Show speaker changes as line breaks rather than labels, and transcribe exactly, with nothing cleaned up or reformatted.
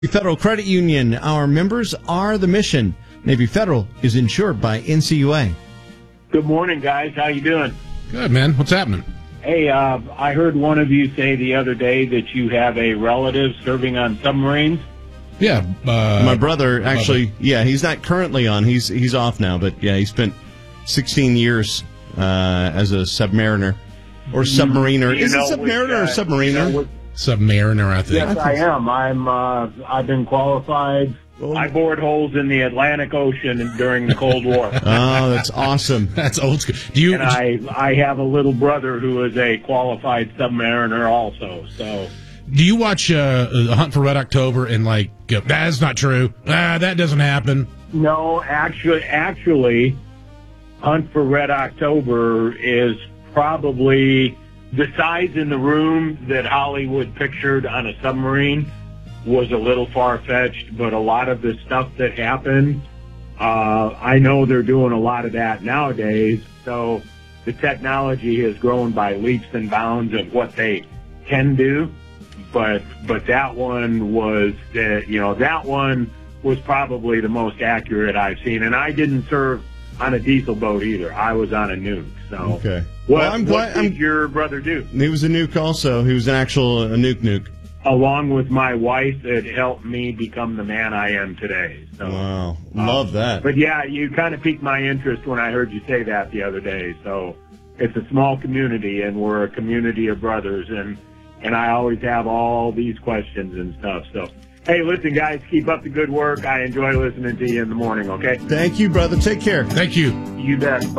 Federal Credit Union. Our members are the mission. Navy Federal is insured by N C U A.
Good morning, guys. How you doing?
Good, man. What's happening?
Hey, uh, I heard one of you say the other day that you have a relative serving on submarines.
Yeah. Uh,
My brother, actually, yeah, he's not currently on. He's he's off now, but yeah, he spent sixteen years uh, as a submariner or submariner.
You
Is it
know
submariner
which,
or
uh,
submariner?
you know which-
Submariner, I think.
Yes, I am. I'm. Uh, I've been qualified.
Oh.
I bored holes in the Atlantic Ocean during the Cold War.
Oh, that's awesome.
That's old school. Do you?
And I, I have a little brother who is a qualified submariner also. So,
Do you watch uh, The Hunt for Red October and like go, that's not true? Ah, that doesn't happen.
no, actually, actually, Hunt for Red October is probably the size in the room that Hollywood pictured on a submarine was a little far-fetched, but a lot of the stuff that happened, uh, I know they're doing a lot of that nowadays. So the technology has grown by leaps and bounds of what they can do. But but that one was, uh, you know, that one was probably the most accurate I've seen. And I didn't serve on a diesel boat either. I was on a nuke. So
Okay.
What,
Well, I'm
what
glad.
did
I'm,
your brother do?
he was a nuke also. He was an actual a nuke nuke.
Along with my wife, it helped me become the man I am today. So,
Wow. Love that.
But yeah, you kind of piqued my interest when I heard you say that the other day. So it's a small community, and we're a community of brothers, and and I always have all these questions and stuff. So, hey, listen, guys, keep up the good work. I enjoy listening to you in the morning. Okay,
Thank you, brother. Take care.
Thank you.
you bet.